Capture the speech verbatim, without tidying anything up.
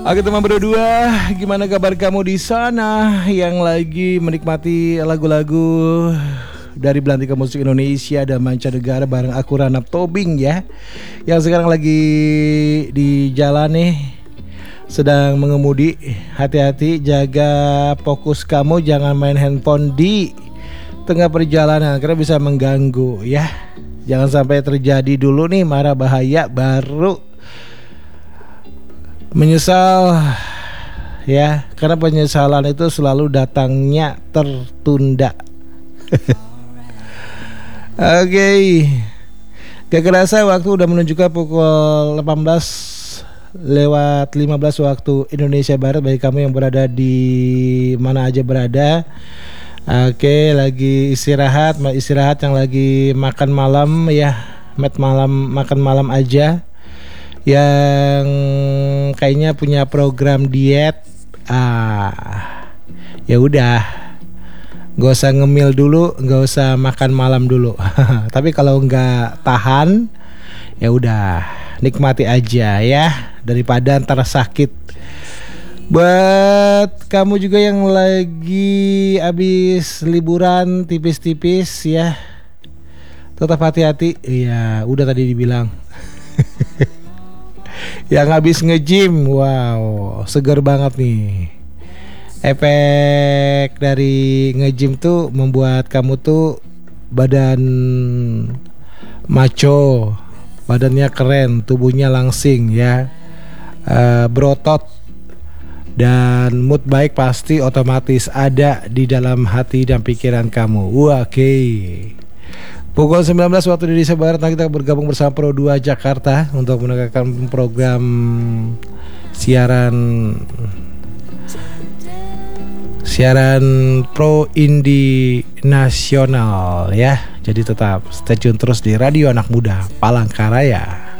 Oke teman berdua, gimana kabar kamu di sana yang lagi menikmati lagu-lagu dari belantika musik Indonesia dan mancanegara bareng aku Ranap Tobing ya. Yang sekarang lagi di jalan nih, sedang mengemudi. Hati-hati, jaga fokus kamu, jangan main handphone di tengah perjalanan karena bisa mengganggu ya. Jangan sampai terjadi dulu nih, marah bahaya baru menyesal ya, karena penyesalan itu selalu datangnya tertunda. Oke, okay. Gak kerasa waktu udah menunjukkan pukul delapan belas lewat lima belas waktu Indonesia Barat bagi kamu yang berada di mana aja berada. Oke, okay, lagi istirahat, istirahat yang lagi makan malam ya, mat malam makan malam aja. Yang kayaknya punya program diet, ah ya udah, gak usah ngemil dulu, gak usah makan malam dulu. Tapi kalau nggak tahan, ya udah nikmati aja ya, daripada ntar sakit. Buat kamu juga yang lagi habis liburan tipis-tipis ya, tetap hati-hati. Ya udah tadi dibilang. Yang habis nge-gym, wow, segar banget nih. Efek dari nge-gym tuh membuat kamu tuh badan maco, badannya keren, tubuhnya langsing ya, uh, berotot, dan mood baik pasti otomatis ada di dalam hati dan pikiran kamu. Wah, oke. Okay. Pukul sembilan belas waktu Indonesia Barat, kita bergabung bersama Pro dua Jakarta untuk menegakkan program siaran siaran Pro Indie Nasional ya. Jadi tetap stay tune terus di Radio Anak Muda Palangkaraya.